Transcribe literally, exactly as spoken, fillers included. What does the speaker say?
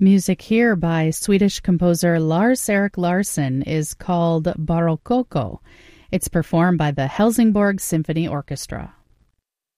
Music here by Swedish composer Lars-Erik Larsson is called Barokoko. It's performed by the Helsingborg Symphony Orchestra.